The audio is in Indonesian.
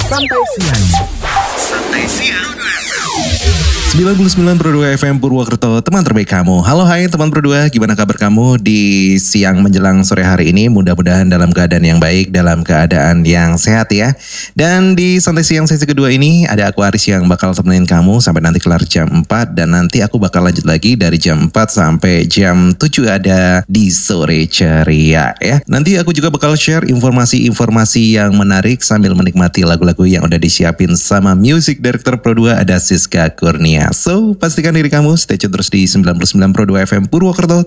Santai Siang. Santai Siang. 99.2 FM Purwokerto, teman terbaik kamu. Halo hai teman berdua, gimana kabar kamu di siang menjelang sore hari ini? Mudah-mudahan dalam keadaan yang baik, dalam keadaan yang sehat ya. Dan di Santai Siang sesi kedua ini ada aku Aris yang bakal temenin kamu sampai nanti kelar jam 4. Dan nanti aku bakal lanjut lagi dari jam 4 sampai jam 7 ada di Sore Ceria ya. Nanti aku juga bakal share informasi-informasi yang menarik sambil menikmati lagu-lagu yang udah disiapin sama Music Director Pro 2 ada Siska Kurnia. So, pastikan diri kamu stay tune terus di 99.2 FM Purwokerto,